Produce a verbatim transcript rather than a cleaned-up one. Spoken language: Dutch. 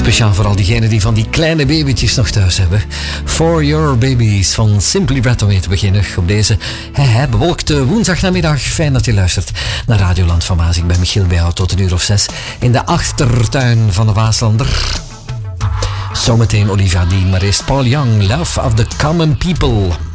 Speciaal voor al diegenen die van die kleine babytjes nog thuis hebben. For Your Babies van Simply Red om mee te beginnen op deze he, he, bewolkte woensdagnamiddag. Fijn dat je luistert naar Radioland van Maas. Ik ben Michiel bij jou tot een uur of zes in de achtertuin van de Waaslander. Zometeen Olivia Dean, maar eerst Paul Young, Love of the Common People.